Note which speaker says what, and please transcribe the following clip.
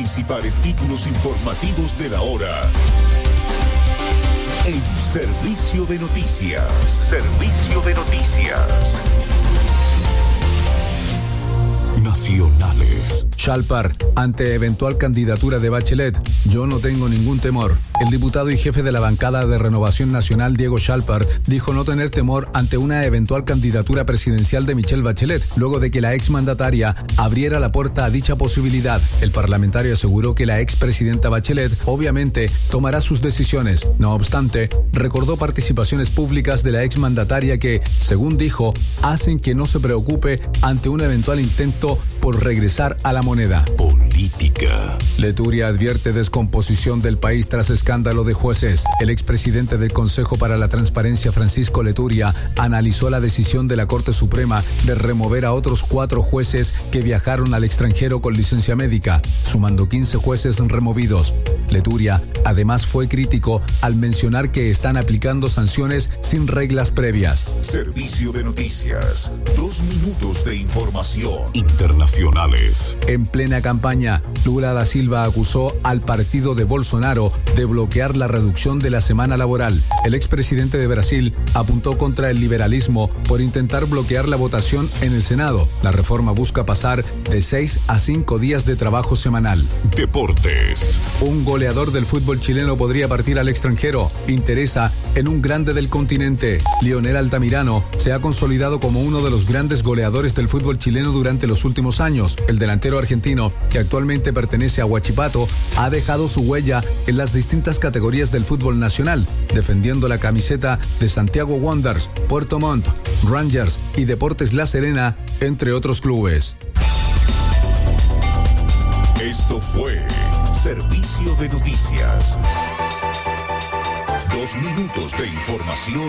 Speaker 1: principales títulos informativos de la hora. En Servicio de Noticias. Servicio de Noticias. Nacionales.
Speaker 2: Chalpar, ante eventual candidatura de Bachelet, yo no tengo ningún temor. El diputado y jefe de la bancada de Renovación Nacional, Diego Chalpar, dijo no tener temor ante una eventual candidatura presidencial de Michelle Bachelet, luego de que la exmandataria abriera la puerta a dicha posibilidad. El parlamentario aseguró que la expresidenta Bachelet obviamente tomará sus decisiones. No obstante, recordó participaciones públicas de la exmandataria que, según dijo, hacen que no se preocupe ante un eventual intento por regresar a la moneda.
Speaker 1: Política.
Speaker 2: Leturia advierte descomposición del país tras escándalo de jueces. El expresidente del Consejo para la Transparencia, Francisco Leturia, analizó la decisión de la Corte Suprema de remover a otros 4 jueces que viajaron al extranjero con licencia médica, sumando 15 jueces removidos. Leturia, además, fue crítico al mencionar que están aplicando sanciones sin reglas previas.
Speaker 1: Servicio de Noticias. 2 minutos de información. Internacionales.
Speaker 2: En plena campaña, Lula da Silva acusó al partido de Bolsonaro de bloquear la reducción de la semana laboral. El expresidente de Brasil apuntó contra el liberalismo por intentar bloquear la votación en el Senado. La reforma busca pasar de 6 a 5 días de trabajo semanal.
Speaker 1: Deportes.
Speaker 2: Un goleador del fútbol chileno podría partir al extranjero. Interesa en un grande del continente. Lionel Altamirano se ha consolidado como uno de los grandes goleadores del fútbol chileno durante los últimos años. El delantero argentino, que actualmente pertenece a Huachipato, ha dejado su huella en las distintas categorías del fútbol nacional, defendiendo la camiseta de Santiago Wanderers, Puerto Montt, Rangers y Deportes La Serena, entre otros clubes.
Speaker 1: Esto fue Servicio de Noticias. 2 minutos de información